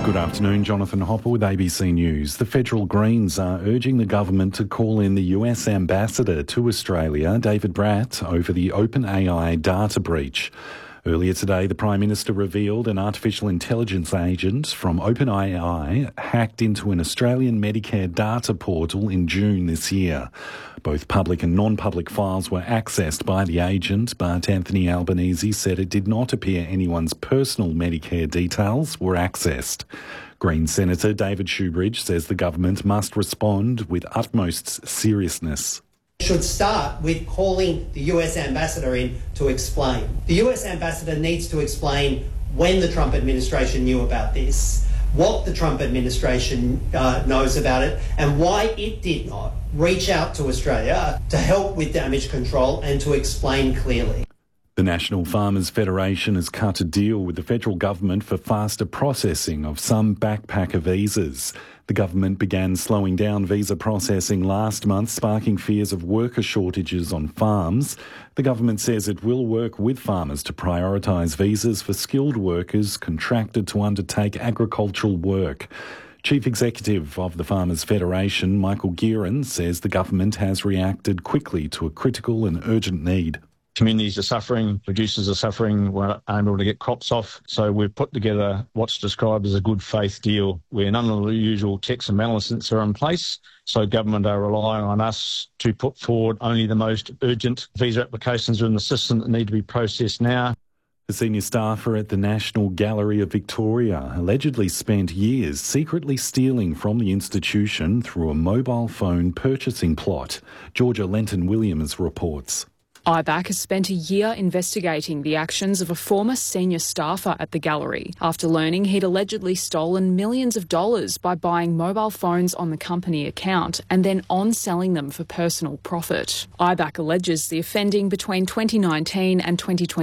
Good afternoon, Jonathan Hopper with ABC News. The federal Greens are urging the government to call in the US ambassador to Australia, David Bratt, over the OpenAI data breach. Earlier today, the Prime Minister revealed an artificial intelligence agent from OpenAI hacked into an Australian Medicare data portal in June this year. Both public and non-public files were accessed by the agent, but Anthony Albanese said it did not appear anyone's personal Medicare details were accessed. Green Senator David Shoebridge says the government must respond with utmost seriousness. Should start with calling the US ambassador in to explain. The US ambassador needs to explain when the Trump administration knew about this, what the Trump administration knows about it, and why it did not reach out to Australia to help with damage control and to explain clearly. The National Farmers Federation has cut a deal with the federal government for faster processing of some backpacker visas. The government began slowing down visa processing last month, sparking fears of worker shortages on farms. The government says it will work with farmers to prioritise visas for skilled workers contracted to undertake agricultural work. Chief Executive of the Farmers Federation, Michael Gearan, says the government has reacted quickly to a critical and urgent need. Communities are suffering, producers are suffering, we're unable to get crops off. So we've put together what's described as a good faith deal where none of the usual checks and balances are in place. So government are relying on us to put forward only the most urgent visa applications are in the system that need to be processed now. A senior staffer at the National Gallery of Victoria allegedly spent years secretly stealing from the institution through a mobile phone purchasing plot. Georgia Lenton-Williams reports. IBAC has spent a year investigating the actions of a former senior staffer at the gallery after learning he'd allegedly stolen millions of dollars by buying mobile phones on the company account and then on-selling them for personal profit. IBAC alleges the offending between 2019 and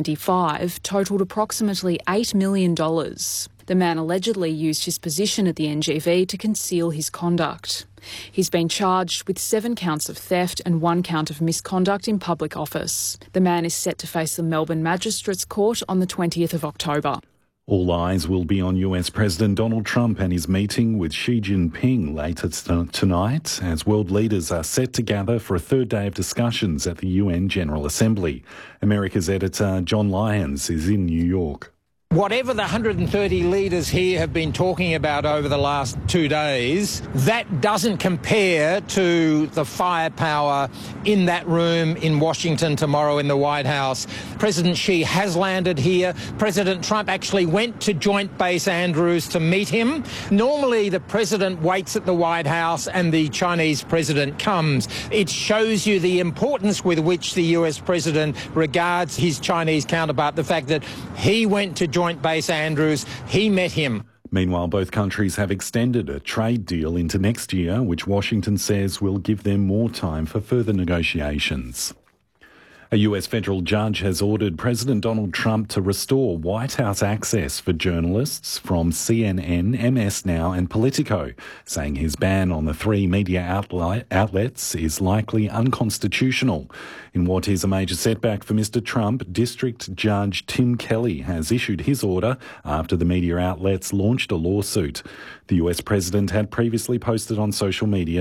2025 totalled approximately $8 million. The man allegedly used his position at the NGV to conceal his conduct. He's been charged with 7 counts of theft and 1 count of misconduct in public office. The man is set to face the Melbourne Magistrates Court on the 20th of October. All eyes will be on US President Donald Trump and his meeting with Xi Jinping later tonight as world leaders are set to gather for a third day of discussions at the UN General Assembly. America's editor John Lyons is in New York. Whatever the 130 leaders here have been talking about over the last 2 days, that doesn't compare to the firepower in that room in Washington tomorrow in the White House. President Xi has landed here. President Trump actually went to Joint Base Andrews to meet him. Normally, the president waits at the White House and the Chinese president comes. It shows you the importance with which the US president regards his Chinese counterpart, the fact that he went to Joint Base Andrews, he met him. Meanwhile, both countries have extended a trade deal into next year, which Washington says will give them more time for further negotiations. A US federal judge has ordered President Donald Trump to restore White House access for journalists from CNN, MS Now and Politico, saying his ban on the 3 media outlets is likely unconstitutional. In what is a major setback for Mr. Trump, District Judge Tim Kelly has issued his order after the media outlets launched a lawsuit. The US president had previously posted on social media